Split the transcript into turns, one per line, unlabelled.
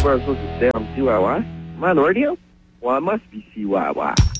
where I'm supposed to say I'm CYY? Am I on the radio? Well, I must be CYY.